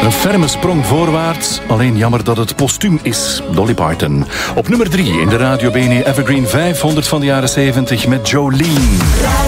Een ferme sprong voorwaarts, alleen jammer dat het postuum is. Dolly Parton. Op nummer 3 in de Radio BNE Evergreen 500 van de jaren 70 met Jolene.